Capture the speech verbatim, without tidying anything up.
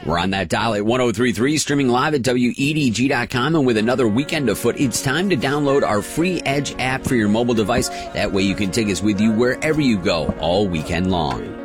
We're on that dial at one oh three point three, streaming live at W E D G dot com. And with another weekend afoot, it's time to download our free Edge app for your mobile device. That way you can take us with you wherever you go all weekend long.